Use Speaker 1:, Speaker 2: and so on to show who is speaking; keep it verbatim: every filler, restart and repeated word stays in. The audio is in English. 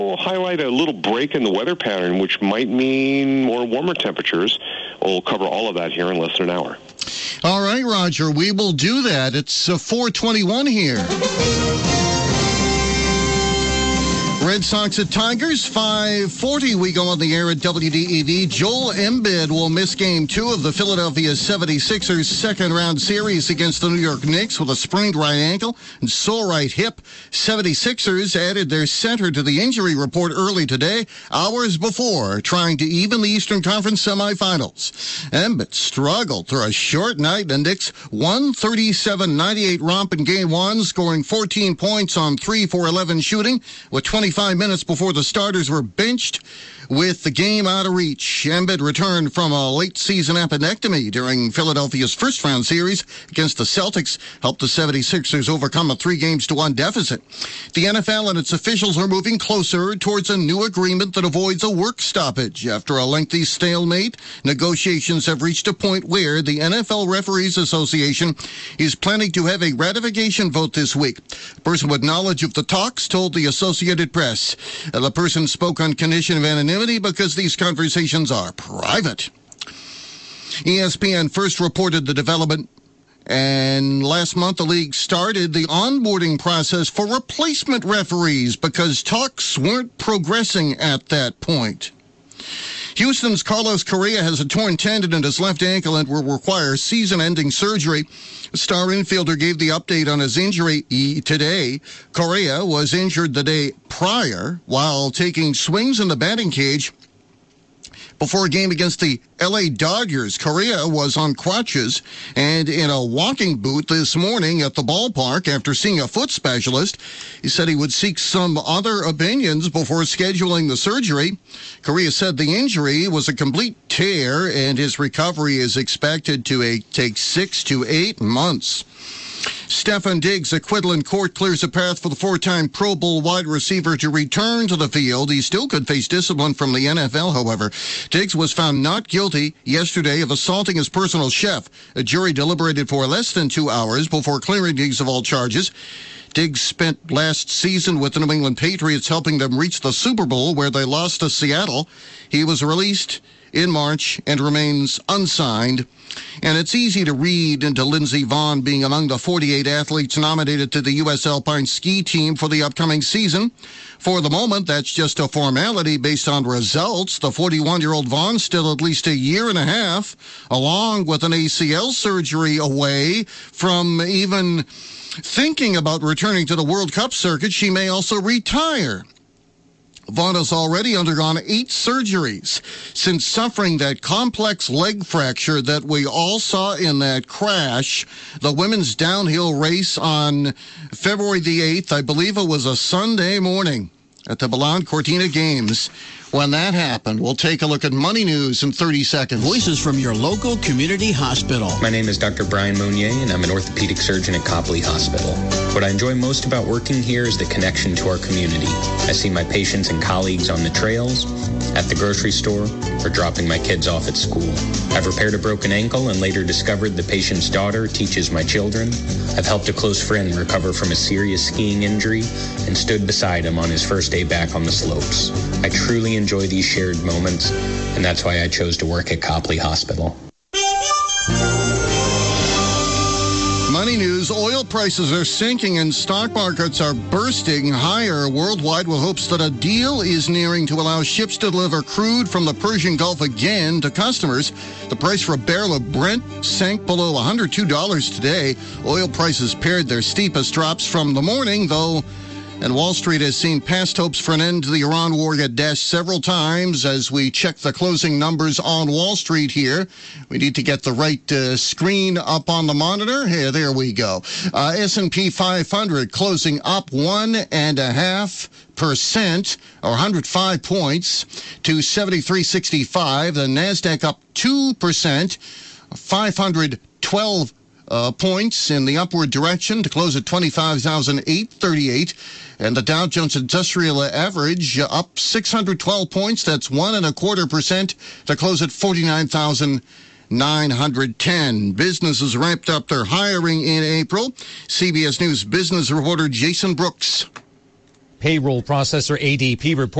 Speaker 1: We'll highlight a little break in the weather pattern, which might mean more warmer temperatures. We'll cover all of that here in less than an hour.
Speaker 2: All right, Roger, we will do that. It's uh, four twenty-one here. Red Sox at Tigers, five forty. We go on the air at W D E V. Joel Embiid will miss game two of the Philadelphia seventy-sixers second-round series against the New York Knicks with a sprained right ankle and sore right hip. seventy-sixers added their center to the injury report early today, hours before trying to even the Eastern Conference semifinals. Embiid struggled through a short night. The Knicks one thirty-seven ninety-eight romp in game one, scoring fourteen points on three for eleven shooting with twenty-five minutes before the starters were benched with the game out of reach. Embiid returned from a late-season appendectomy during Philadelphia's first-round series against the Celtics, helped the seventy-sixers overcome a three-games-to-one deficit. The N F L and its officials are moving closer towards a new agreement that avoids a work stoppage. After a lengthy stalemate, negotiations have reached a point where the N F L Referees Association is planning to have a ratification vote this week. A person with knowledge of the talks told the Associated Press. The person spoke on condition of anonymity because these conversations are private. E S P N first reported the development, and last month the league started the onboarding process for replacement referees because talks weren't progressing at that point. Houston's Carlos Correa has a torn tendon in his left ankle and will require season-ending surgery. Star infielder gave the update on his injury today. Correa was injured the day prior while taking swings in the batting cage before a game against the L A Dodgers. Correa was on crutches and in a walking boot this morning at the ballpark after seeing a foot specialist. He said he would seek some other opinions before scheduling the surgery. Correa said the injury was a complete tear and his recovery is expected to a, take six to eight months. Stefan Diggs' acquittal in court clears a path for the four-time Pro Bowl wide receiver to return to the field. He still could face discipline from the N F L, however. Diggs was found not guilty yesterday of assaulting his personal chef. A jury deliberated for less than two hours before clearing Diggs of all charges. Diggs spent last season with the New England Patriots, helping them reach the Super Bowl, where they lost to Seattle. He was released in March and remains unsigned. And it's easy to read into Lindsey Vonn being among the forty-eight athletes nominated to the U S Alpine Ski Team for the upcoming season. For the moment, that's just a formality based on results. The forty-one-year-old Vonn still at least a year and a half, along with an A C L surgery, away from even thinking about returning to the World Cup circuit. She may also retire. Vonn has already undergone eight surgeries since suffering that complex leg fracture that we all saw in that crash. The women's downhill race on February the eighth, I believe it was a Sunday morning at the Belen Cortina Games. When that happened, we'll take a look at Money News in thirty seconds.
Speaker 3: Voices from your local community hospital.
Speaker 4: My name is Doctor Brian Monier, and I'm an orthopedic surgeon at Copley Hospital. What I enjoy most about working here is the connection to our community. I see my patients and colleagues on the trails, at the grocery store, or dropping my kids off at school. I've repaired a broken ankle and later discovered the patient's daughter teaches my children. I've helped a close friend recover from a serious skiing injury and stood beside him on his first day back on the slopes. I truly enjoy these shared moments, and that's why I chose to work at Copley Hospital.
Speaker 2: Money News, oil prices are sinking and stock markets are bursting higher worldwide with hopes that a deal is nearing to allow ships to deliver crude from the Persian Gulf again to customers. The price for a barrel of Brent sank below one hundred two dollars today. Oil prices paired their steepest drops from the morning, though, and Wall Street has seen past hopes for an end to the Iran war get dashed several times. As we check the closing numbers on Wall Street here, we need to get the right uh, screen up on the monitor. Here, there we go. Uh, S and P five hundred closing up one and a half percent, or one hundred five points, to seventy-three sixty-five. The Nasdaq up two percent, five hundred twelve uh, points in the upward direction to close at twenty-five thousand eight hundred thirty-eight. And the Dow Jones Industrial Average uh, up six hundred twelve points. That's one and a quarter percent to close at forty-nine thousand nine hundred ten. Businesses ramped up their hiring in April. C B S News business reporter Jason Brooks.
Speaker 5: payroll processor A D P report